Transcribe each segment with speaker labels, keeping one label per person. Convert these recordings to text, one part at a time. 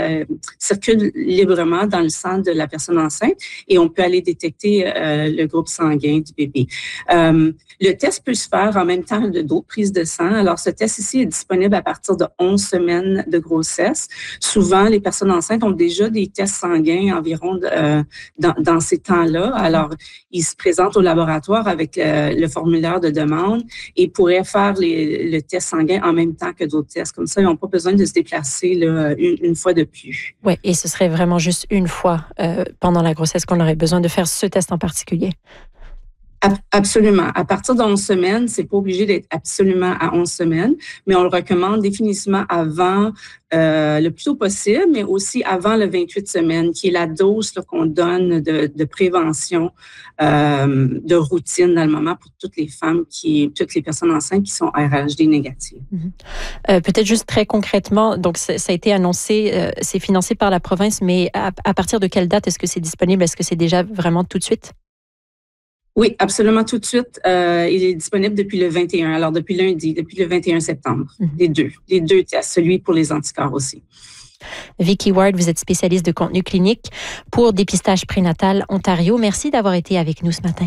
Speaker 1: circulent librement dans le sang de la personne enceinte et on peut aller détecter le groupe sanguin du bébé. Le test peut se faire en même temps de d'autres prises de sang. Alors, ce test ici est disponible à partir de 11 semaines de grossesse. Souvent, les personnes enceintes ont déjà des tests sanguins environ dans ces temps-là. Alors, ils se présentent au laboratoire avec le formulaire de demande et pourraient faire le test sanguin en même temps que d'autres tests. Comme ça, ils n'ont pas besoin de se déplacer là, une fois de plus.
Speaker 2: Oui, et ce serait vraiment juste une fois pendant la grossesse qu'on aurait besoin de faire ce test en particulier.
Speaker 1: Absolument. À partir de 11 semaines, c'est pas obligé d'être absolument à 11 semaines, mais on le recommande définitivement avant le plus tôt possible, mais aussi avant le 28 semaines, qui est la dose là, qu'on donne de prévention de routine dans le moment pour toutes les femmes, toutes les personnes enceintes qui sont RHD négatives.
Speaker 2: Peut-être juste très concrètement, donc ça a été annoncé, c'est financé par la province, mais à partir de quelle date est-ce que c'est disponible? Est-ce que c'est déjà vraiment tout de suite?
Speaker 1: Oui, absolument tout de suite. Il est disponible depuis le 21, alors depuis lundi, depuis le 21 septembre. Les deux tests, celui pour les anticorps aussi.
Speaker 2: Vicky Ward, vous êtes spécialiste de contenu clinique pour Dépistage Prénatal Ontario. Merci d'avoir été avec nous ce matin.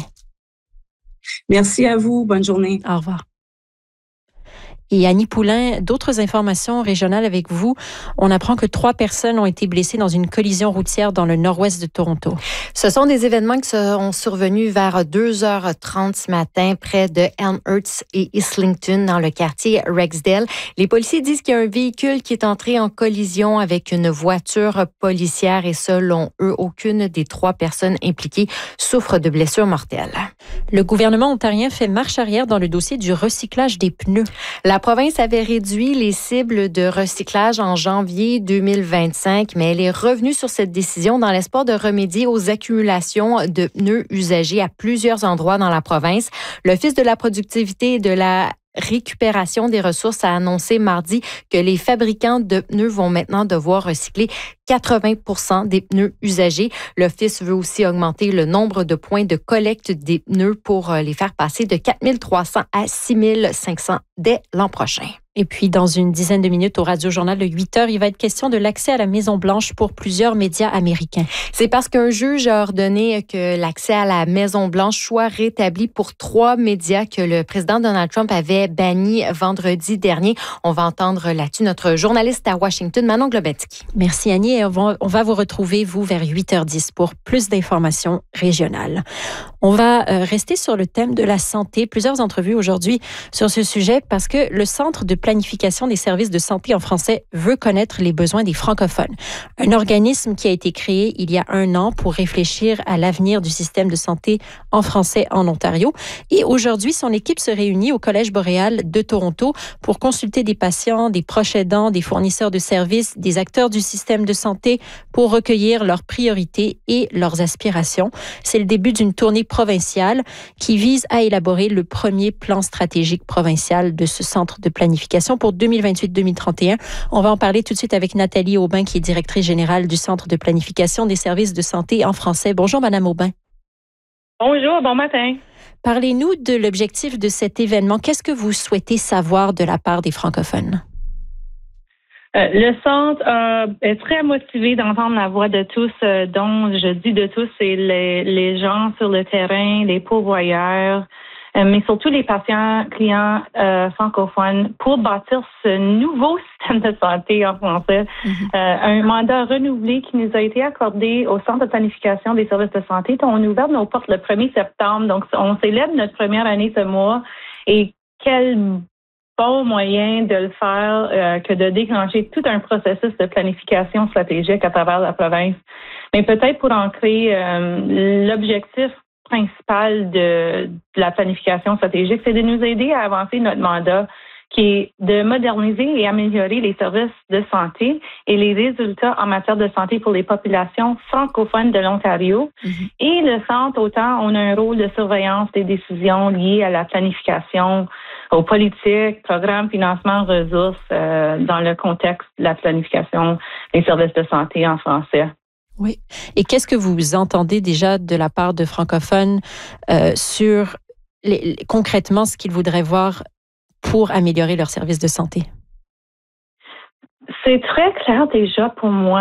Speaker 1: Merci à vous. Bonne journée.
Speaker 2: Au revoir. Et Annie Poulain, d'autres informations régionales avec vous. On apprend que 3 personnes ont été blessées dans une collision routière dans le nord-ouest de Toronto.
Speaker 3: Ce sont des événements qui sont survenus vers 2h30 ce matin près de Elmhurst et Islington dans le quartier Rexdale. Les policiers disent qu'il y a un véhicule qui est entré en collision avec une voiture policière et selon eux, aucune des 3 personnes impliquées souffre de blessures mortelles.
Speaker 2: Le gouvernement ontarien fait marche arrière dans le dossier du recyclage des pneus.
Speaker 3: La province avait réduit les cibles de recyclage en janvier 2025, mais elle est revenue sur cette décision dans l'espoir de remédier aux accumulations de pneus usagés à plusieurs endroits dans la province. L'Office de la productivité et de la récupération des ressources a annoncé mardi que les fabricants de pneus vont maintenant devoir recycler 80% des pneus usagés. L'Office veut aussi augmenter le nombre de points de collecte des pneus pour les faire passer de 4 300 à 6 500 dès l'an prochain.
Speaker 2: Et puis, dans une dizaine de minutes, au Radio-Journal de 8h, il va être question de l'accès à la Maison-Blanche pour plusieurs médias américains.
Speaker 3: C'est parce qu'un juge a ordonné que l'accès à la Maison-Blanche soit rétabli pour 3 médias que le président Donald Trump avait bannis vendredi dernier. On va entendre là-dessus notre journaliste à Washington, Manon Globetsky.
Speaker 2: Merci Annie. Et on va vous retrouver, vous, vers 8h10 pour plus d'informations régionales. On va rester sur le thème de la santé. Plusieurs entrevues aujourd'hui sur ce sujet parce que le Centre de planification des services de santé en français veut connaître les besoins des francophones. Un organisme qui a été créé il y a 1 an pour réfléchir à l'avenir du système de santé en français en Ontario. Et aujourd'hui, son équipe se réunit au Collège boréal de Toronto pour consulter des patients, des proches aidants, des fournisseurs de services, des acteurs du système de santé pour recueillir leurs priorités et leurs aspirations. C'est le début d'une tournée provinciale qui vise à élaborer le premier plan stratégique provincial de ce centre de planification pour 2028-2031. On va en parler tout de suite avec Nathalie Aubin, qui est directrice générale du Centre de planification des services de santé en français. Bonjour, Madame Aubin.
Speaker 4: Bonjour, bon matin.
Speaker 2: Parlez-nous de l'objectif de cet événement. Qu'est-ce que vous souhaitez savoir de la part des francophones?
Speaker 4: Le centre est très motivé d'entendre la voix de tous, dont je dis de tous, c'est les gens sur le terrain, les pourvoyeurs, mais surtout les patients, clients francophones, pour bâtir ce nouveau système de santé en français. Un mandat renouvelé qui nous a été accordé au Centre de planification des services de santé. On ouvre nos portes le 1er septembre, donc on célèbre notre première année ce mois. Et quel bon moyen de le faire que de déclencher tout un processus de planification stratégique à travers la province. Mais peut-être pour ancrer l'objectif principal de la planification stratégique, c'est de nous aider à avancer notre mandat qui est de moderniser et améliorer les services de santé et les résultats en matière de santé pour les populations francophones de l'Ontario. Et le centre, autant on a un rôle de surveillance des décisions liées à la planification, aux politiques, programmes, financement, ressources, dans le contexte de la planification des services de santé en français.
Speaker 2: Oui. Et qu'est-ce que vous entendez déjà de la part de francophones sur concrètement ce qu'ils voudraient voir pour améliorer leurs services de santé?
Speaker 4: C'est très clair déjà pour moi.